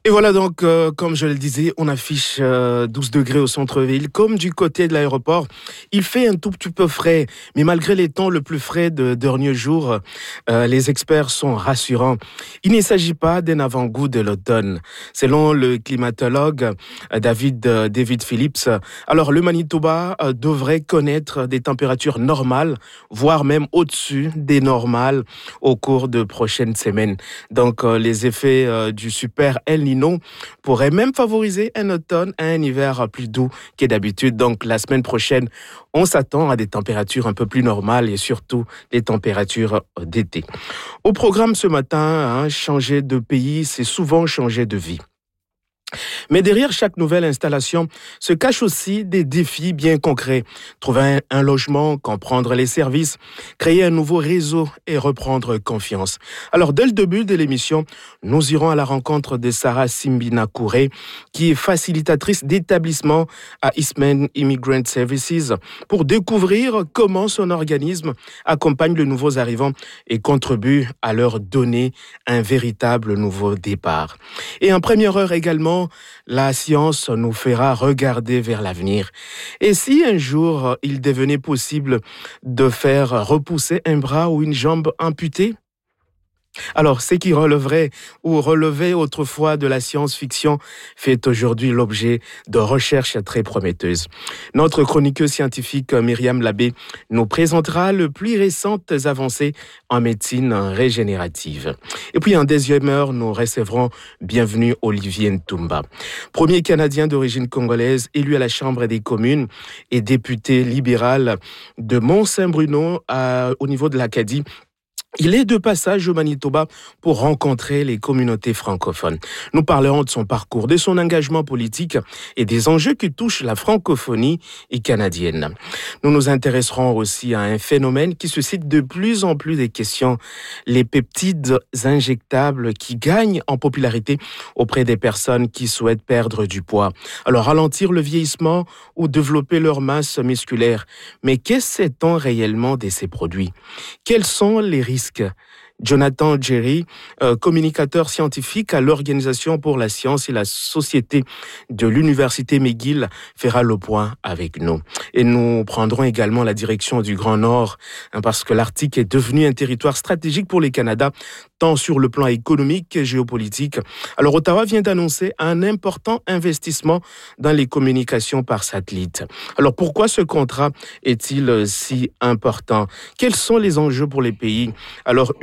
Et voilà donc, comme je le disais, on affiche 12 degrés au centre-ville. Comme du côté de l'aéroport, il fait un tout petit peu frais. Mais malgré les temps le plus frais de derniers jours, les experts sont rassurants. Il ne s'agit pas d'un avant-goût de l'automne. Selon le climatologue David Phillips, alors le Manitoba devrait connaître des températures normales, voire même au-dessus des normales au cours de prochaines semaines. Donc les effets du super El Niño pourrait même favoriser un automne et un hiver plus doux que d'habitude. Donc la semaine prochaine, on s'attend à des températures un peu plus normales et surtout des températures d'été. Au programme ce matin, changer de pays, c'est souvent changer de vie. Mais derrière chaque nouvelle installation se cachent aussi des défis bien concrets. Trouver un logement, comprendre les services, créer un nouveau réseau et reprendre confiance. Alors, dès le début de l'émission, nous irons à la rencontre de Sarah Simbina Kouré, qui est facilitatrice d'établissement à Eastman Immigrant Services, pour découvrir comment son organisme accompagne les nouveaux arrivants et contribue à leur donner un véritable nouveau départ. Et en première heure également, la science nous fera regarder vers l'avenir. Et si un jour il devenait possible de faire repousser un bras ou une jambe amputée? Alors, ce qui relevait ou relevait autrefois de la science-fiction fait aujourd'hui l'objet de recherches très prometteuses. Notre chroniqueuse scientifique Myriam Labbé nous présentera les plus récentes avancées en médecine régénérative. Et puis en deuxième heure, nous recevrons bienvenue Olivier Ntumba, premier Canadien d'origine congolaise élu à la Chambre des communes et député libéral de Mont-Saint-Bruno au niveau de l'Acadie. Il est de passage au Manitoba pour rencontrer les communautés francophones. Nous parlerons de son parcours, de son engagement politique et des enjeux qui touchent la francophonie et canadienne. Nous nous intéresserons aussi à un phénomène qui suscite de plus en plus de questions, les peptides injectables qui gagnent en popularité auprès des personnes qui souhaitent perdre du poids. Alors ralentir le vieillissement ou développer leur masse musculaire. Mais qu'est-ce que sait-on réellement de ces produits? Quels sont les risques? Jonathan Jerry, communicateur scientifique à l'Organisation pour la science et la société de l'Université McGill, fera le point avec nous. Et nous prendrons également la direction du Grand Nord, parce que l'Arctique est devenu un territoire stratégique pour le Canada, tant sur le plan économique que géopolitique. Alors Ottawa vient d'annoncer un important investissement dans les communications par satellite. Alors pourquoi ce contrat est-il si important? Quels sont les enjeux pour les pays? Alors